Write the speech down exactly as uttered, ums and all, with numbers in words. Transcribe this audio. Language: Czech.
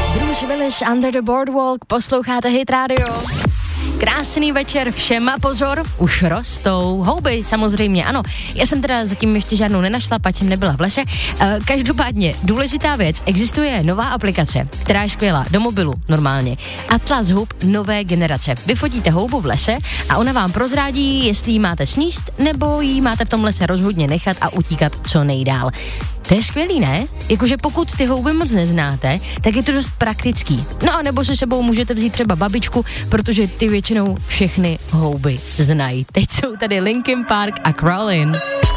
Bruce Willis, Under the Boardwalk, posloucháte Hit Radio. Krásný večer všem a pozor, už rostou houby, samozřejmě, ano. Já jsem teda zatím ještě žádnou nenašla, pač jsem nebyla v lese. E, každopádně, důležitá věc, existuje nová aplikace, která je skvělá, do mobilu normálně. Atlas hub nové generace. Vyfotíte houbu v lese a ona vám prozrádí, jestli ji máte sníst, nebo ji máte v tom lese rozhodně nechat a utíkat co nejdál. To je skvělý, ne? Jakože pokud ty houby moc neznáte, tak je to dost praktický. No a nebo se sebou můžete vzít třeba babičku, protože ty většinou všechny houby znají. Teď jsou tady Linkin Park a Crawlin'.